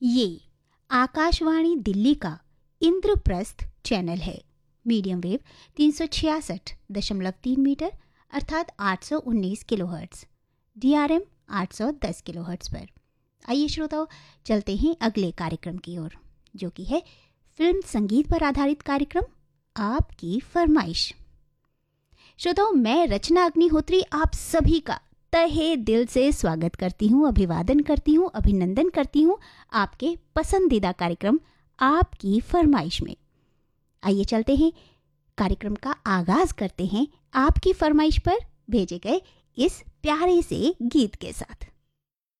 ये आकाशवाणी दिल्ली का इंद्रप्रस्थ चैनल है। मीडियम वेव 366.3 मीटर अर्थात 819 किलोहर्ट्ज़, DRM 810 किलोहर्ट्ज़ पर। आइए श्रोताओं, चलते हैं अगले कार्यक्रम की ओर, जो कि है फिल्म संगीत पर आधारित कार्यक्रम आपकी फरमाइश। श्रोताओं, मैं रचना अग्निहोत्री आप सभी का तहे दिल से स्वागत करती हूँ, अभिवादन करती हूँ, अभिनंदन करती हूँ आपके पसंदीदा कार्यक्रम आपकी फरमाइश में। आइए चलते हैं, कार्यक्रम का आगाज करते हैं आपकी फरमाइश पर भेजे गए इस प्यारे से गीत के साथ।